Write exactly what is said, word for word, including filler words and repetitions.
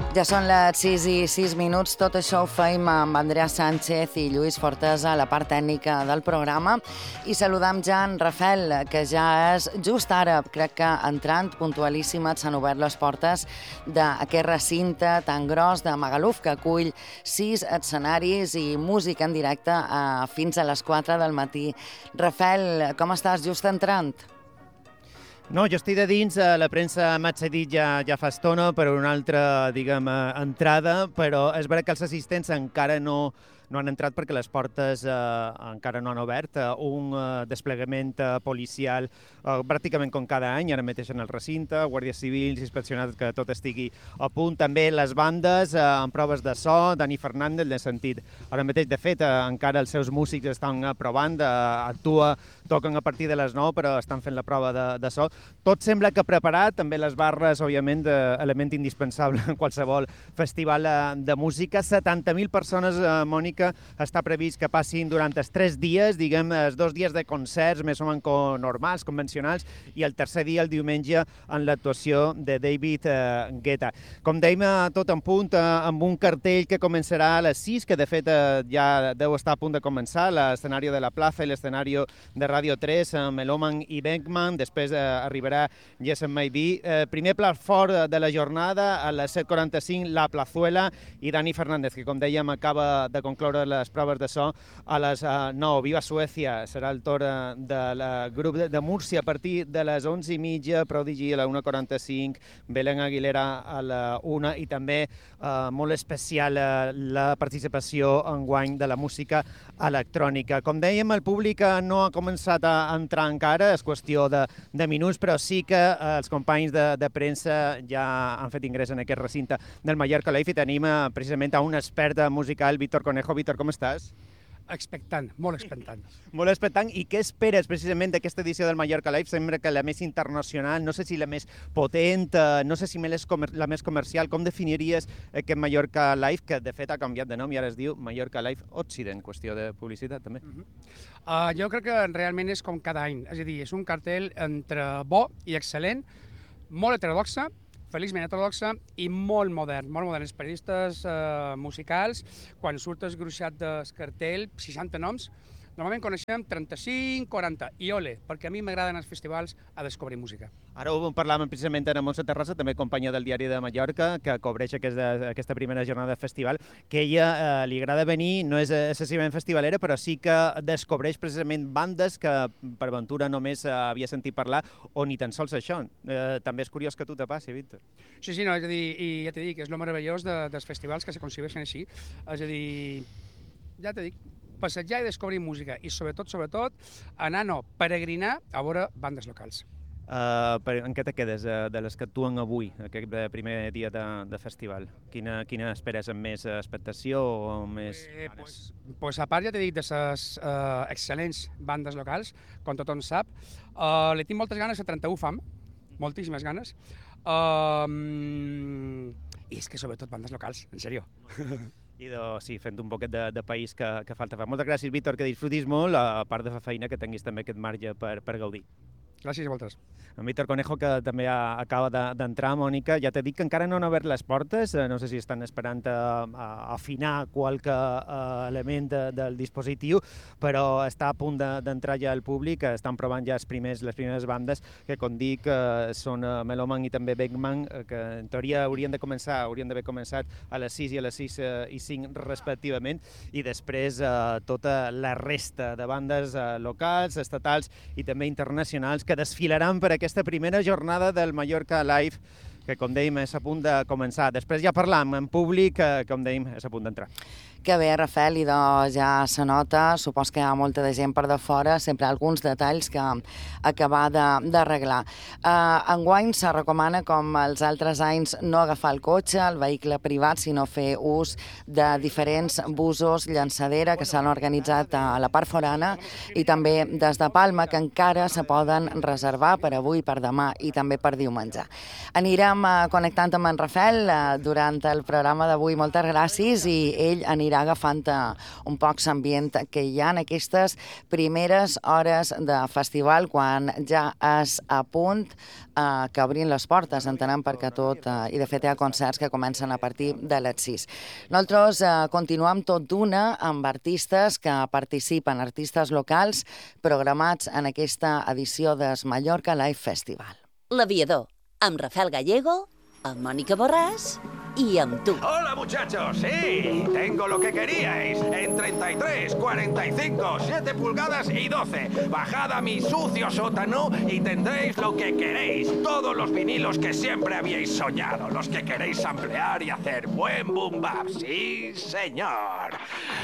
Ja són les sis i sis minuts, tot això ho feim amb Andrea Sánchez i Lluís Fortes a la part tècnica del programa i saludam ja en Rafael, que ja és just ara, crec que entrant puntualíssima, s'han obert les portes d'aquest recinte tan gros de Magaluf que acull sis escenaris i música en directe eh, fins a les quatre del matí. Rafael, com estàs? Just entrant? No, jo estic de dins, la premsa m'ha cedit ja, ja fa estona per una altra, diguem, entrada, però és vera que els assistents encara no, no han entrat perquè les portes eh, encara no han obert. Un eh, desplegament eh, policial eh, pràcticament com cada any, ara mateix en el recinte, guàrdies civils, inspeccionats, que tot estigui a punt. També les bandes eh, en proves de so, Dani Fernández, de sentit. Ara mateix, de fet, eh, encara els seus músics estan provant, eh, actua, toquen a partir de les nou, però estan fent la prova de, de so. Tot sembla que preparat, també les barres, òbviament, element indispensable en qualsevol festival de música. setanta mil persones, eh, Mònica, està previst que passin durant els tres dies, diguem, els dos dies de concerts més o menys normals, convencionals, i el tercer dia, el diumenge, en l'actuació de David eh, Guetta. Com dèiem, tot en punt, eh, amb un cartell que començarà a les sis, que de fet eh, ja deu estar a punt de començar, l'escenari de la plaça i l'escenari de Radio tres, eh, Meloman i Beckman, després eh, arribarà Yes and Maybe. Eh, primer plat fort de la jornada, a les set quaranta-cinc, La Plazuela i Dani Fernández, que com dèiem acaba de concloure les proves de so a les nou. Viva Suècia serà el torn del grup de Múrcia a partir de les onze i mitja, Prodigy a la una quaranta-cinc, Belén Aguilera a la una i també eh, molt especial eh, la participació enguany de la música electrònica. Com dèiem, el públic no ha començat a entrar encara, és qüestió de, de minuts, però sí que eh, els companys de, de premsa ja han fet ingrés en aquest recinte del Mallorca Live i tenim eh, precisament a un expert musical, Víctor Conejo. Víctor, com estàs? Expectant, molt expectant. Molt expectant. I què esperes precisament d'aquesta edició del Mallorca Live? Sembla que la més internacional, no sé si la més potent, no sé si la més comercial. Com definiries aquest Mallorca Live, que de fet ha canviat de nom i ara es diu Mallorca Live Occident, qüestió de publicitat també? Uh -huh. uh, jo crec que realment és com cada any, és a dir, és un cartell entre bo i excel·lent, molt heterodoxa, feliçment heterodoxa i molt modern, molt modern. Els periodistes eh, musicals, quan surt esgruixat del cartell, seixanta noms, normalment coneixem trenta-cinc, quaranta, i ole, perquè a mi m'agraden els festivals a descobrir música. Ara ho parlàvem precisament amb Montse Terrassa, també companya del Diari de Mallorca, que cobreix aquesta, aquesta primera jornada de festival, que a ella eh, li agrada venir, no és excessivament festivalera, però sí que descobreix precisament bandes que per ventura només eh, havia sentit parlar, o ni tan sols això. Eh, també és curiós que tu te passi, Víctor. Sí, sí, no, és a dir, i ja t'he dit que és el meravellós de, dels festivals que se concebeixen així, és a dir, ja t'he dit, passejar i descobrir música i sobretot, sobretot, anar, no, peregrinar a veure bandes locals. Uh, per, en què te quedes uh, de les que actuen avui, aquest primer dia de, de festival? Quina, quina esperes, amb més expectació o més eh, pues, pues a part, ja t'he dit, de les uh, excel·lents bandes locals, com tothom sap, uh, li tinc moltes ganes a trenta-u Fam, moltíssimes ganes, uh, i és que sobretot bandes locals, en sèrio. I de, sí, fent un poquet de, de país que, que falta fa. Moltes gràcies, Víctor, que disfrutis molt, a part de fer feina, que tinguis també aquest marge per, per gaudir. Gràcies a vosaltres. En Víctor Conejo, que també ha, acaba d'entrar, Mònica, ja t'he dit que encara no han obert les portes, no sé si estan esperant a, a afinar qualque uh, element de, del dispositiu, però està a punt d'entrar de, ja el públic, estan provant ja els primers, les primeres bandes, que com dic uh, són uh, Meloman i també Beckman, uh, que en teoria haurien de començar, haurien d'haver començat a les sis i a les sis uh, i cinc respectivament, i després uh, tota la resta de bandes uh, locals, estatals i també internacionals que desfilaran per aquesta primera jornada del Mallorca Live, que, com dèiem, és a punt de començar. Després ja parlam en públic, que, com dèiem, és a punt d'entrar. Que bé, Rafael, i doncs ja se nota, supos que hi ha molta de gent per de fora, sempre alguns detalls que acabar d'arreglar. Uh, enguany se recomana, com els altres anys, no agafar el cotxe, el vehicle privat, sinó fer ús de diferents busos llançadera que s'han organitzat a la part forana i també des de Palma, que encara se poden reservar per avui, per demà i també per diumenge. Anirem uh, connectant amb en Rafael uh, durant el programa d'avui. Moltes gràcies i ell anirà anirà agafant un poc l'ambient que hi ha en aquestes primeres hores de festival, quan ja és a punt eh, que obrin les portes, entenem, perquè tot, eh, i de fet hi ha concerts que comencen a partir de les sis. Nosaltres eh, continuem tot d'una amb artistes que participen, artistes locals programats en aquesta edició del Mallorca Live Festival. L'Aviador, amb Rafael Gallego, amb Mònica Borràs y amb tu. Hola muchachos, sí, tengo lo que queríais, en treinta y tres, cuarenta y cinco, siete pulgadas y doce. Bajad a mi sucio sótano y tendréis lo que queréis, todos los vinilos que siempre habíais soñado, los que queréis ampliar y hacer buen boom bap, sí señor.